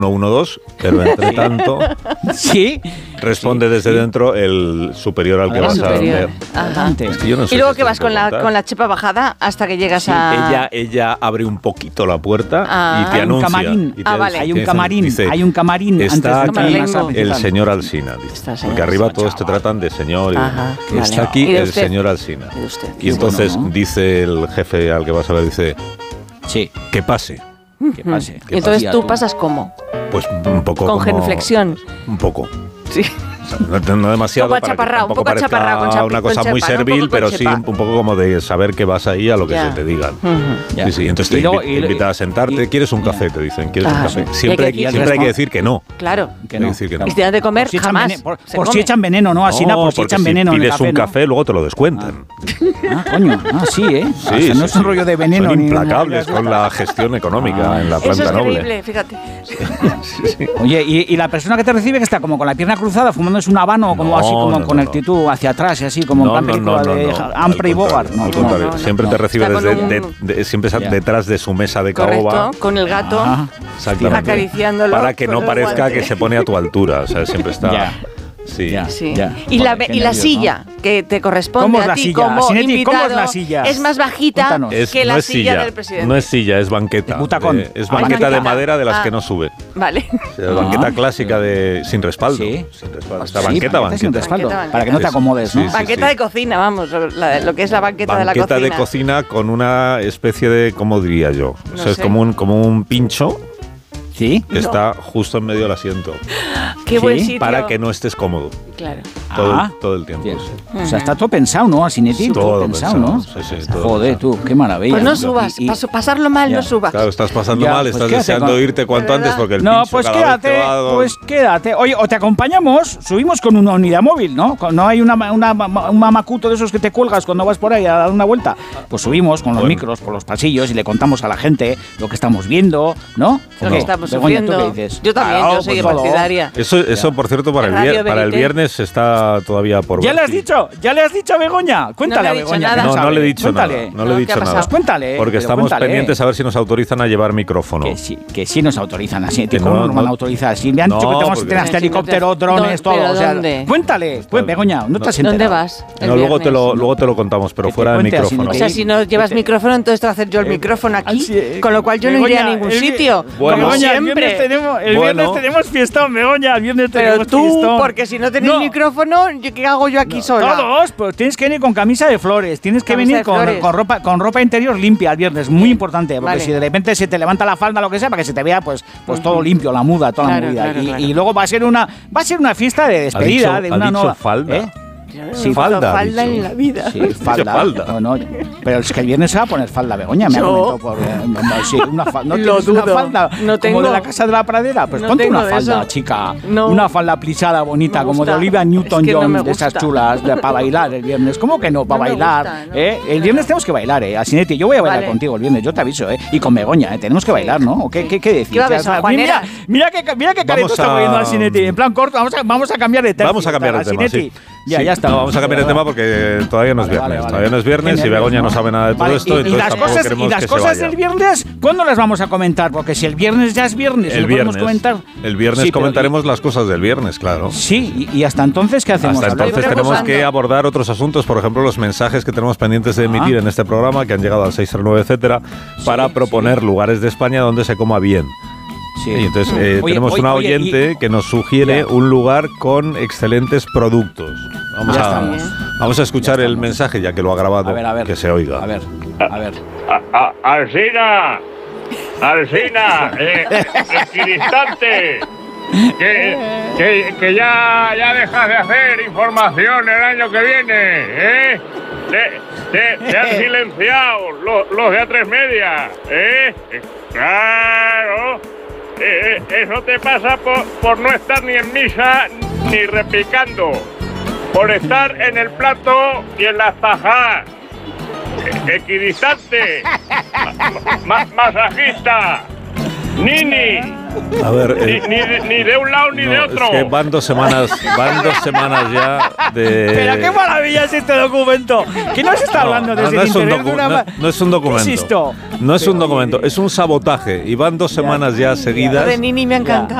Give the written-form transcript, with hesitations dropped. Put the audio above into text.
112, pero entre tanto sí, responde desde dentro el superior al que vas a ver. Es que yo no sé, y luego que vas con la chepa bajada hasta que llegas a... Ella abre un poquito la puerta y te anuncia. Vale. Hay un camarín, hay un camarín. Está aquí el señor Alsina. Porque arriba todos te tratan de señor. Está aquí el señor Alsina. Y entonces dice el jefe al que vas a ver, dice, que pase. Que pase. Y entonces tú pasas ¿cómo? Pues un poco con genuflexión. Un poco. Sí. O sea, no demasiado un poco para que tampoco parezca una cosa muy servil, pero sí un poco como de saber que vas ahí a lo que se te digan. Sí, entonces te invitan a sentarte. ¿Quieres un café? Te dicen, ¿quieres un café? Siempre hay que decir que no. Claro. Que no. Y si te dan de comer, jamás. Por si echan veneno, ¿no? Así por si echan veneno en el café. Si pides un café, luego te lo descuentan. Coño. Sí, ¿eh? Sí, no es un rollo de veneno. Son implacables con la gestión económica en la planta noble. Eso es increíble, fíjate. Oye, ¿y la persona que te recibe que está como con la pierna cruzada, fumándose un habano, como así, como con actitud hacia atrás y así, como en plan película de Humphrey Bogart? No, al contrario. Siempre te recibe siempre detrás de su mesa de caoba. Correcto, con el gato acariciándolo. Para que no parezca que se pone a tu altura. O sea, siempre está... Sí. Y la silla que te corresponde a ti como invitado, ¿cómo es la silla? Es más bajita que la silla del presidente. No es silla, es banqueta. Es banqueta de madera de las que no sube. Vale. Banqueta clásica sin respaldo. Sí. Sin respaldo. Banqueta sin respaldo. Para que no te acomodes, ¿no? Banqueta de cocina, vamos, lo que es la banqueta de la cocina. Banqueta de cocina con una especie de, ¿cómo diría yo? O sea, es como un pincho. ¿Sí? Está justo en medio del asiento. Qué buen sitio. Para que no estés cómodo. Claro. Todo el tiempo. Sí. O sea, está todo pensado, ¿no? Asinetti, todo pensado, ¿no? Sí, joder, tú, qué maravilla. Pues no subas, pasarlo mal, no subas. Claro, estás pasando mal, estás deseando irte cuanto antes porque el pincho pues quédate. Oye, o te acompañamos, subimos con una unidad móvil, ¿no? No hay un mamacuto de esos que te cuelgas cuando vas por ahí a dar una vuelta. Pues subimos con los micros por los pasillos y le contamos a la gente lo que estamos viendo, ¿no? Lo que estamos sufriendo. ¿Tú qué dices? Yo también, yo soy partidaria. Eso, por cierto, para el viernes está todavía por ver. ¿Ya le has dicho a Begoña? Cuéntale a Begoña. No le he dicho nada. No le he dicho nada. Pues cuéntale. Porque estamos pendientes a ver si nos autorizan a llevar micrófono. Que sí nos autorizan. Así, ¿cómo nos van a autorizar? Si me han dicho que tenemos que tener hasta helicóptero, drones, todo. O sea, cuéntale. Pues Begoña, no te has enterado. ¿Dónde vas? Luego te lo contamos, pero fuera de micrófono. O sea, si no llevas micrófono, entonces te voy a hacer yo el micrófono aquí. Con lo cual yo no iré a ningún sitio. Como siempre. El viernes tenemos fiestón, Begoña. El viernes tenemos fiestón. Pero tú, porque si no tenés micrófono, ¿qué hago yo aquí sola? Todos, pues tienes que venir con camisa de flores. Tienes que venir con ropa interior limpia el viernes. Muy importante, porque si de repente se te levanta la falda, lo que sea, para que se te vea pues todo limpio, la muda, toda la movida. Y luego va a ser una fiesta de despedida de una nueva. Falda. Sí, falda en la vida. Sí, falda. No, pero es que el viernes se va a poner falda, Begoña. Me ha comentado por... una falda. ¿No tienes una falda como de la Casa de la Pradera? Pues ponte una falda, chica. Una falda plisada bonita, como de Olivia Newton-John, de esas chulas, para bailar el viernes. ¿Cómo que no? Para bailar. El viernes tenemos que bailar, Asinetti. Yo voy a bailar contigo el viernes, yo te aviso, Y con Begoña, tenemos que bailar, ¿no? ¿Qué decís? Mira qué careto está poniendo Asinetti. En plan corto, vamos a cambiar de tema. Vamos a cambiar de tema, sí. Ya está. No, vamos a cambiar de tema porque todavía no es viernes. Todavía no es viernes y Begoña no sabe nada de todo esto. Y las cosas del viernes, ¿cuándo las vamos a comentar? Porque si el viernes ya es viernes, ¿lo podemos comentar? El viernes comentaremos las cosas del viernes, claro. Sí, y hasta entonces, ¿qué hacemos? Hasta entonces tenemos que abordar otros asuntos, por ejemplo, los mensajes que tenemos pendientes de emitir en este programa, que han llegado al 609, etcétera, para proponer lugares de España donde se coma bien. Sí. Y entonces tenemos una oyente que nos sugiere un lugar con excelentes productos. Vamos a escuchar el mensaje, ya que lo ha grabado, a ver, que se oiga. A ver. Alsina, equidistante, que ya dejas de hacer información el año que viene, Te han silenciado los de A3 Media, Claro. Eso te pasa por no estar ni en misa ni repicando, por estar en el plato y en las tajas. Equidistante, masajista, nini, A ver, ni de un lado ni de otro. Es que van 2 semanas ya de... Pero qué maravilla es este documento. ¿Qué nos está hablando desde el interés de una... No es un documento. Insisto. No es un documento, es un sabotaje. Y van 2 semanas ya seguidas. De Nini me ha encantado.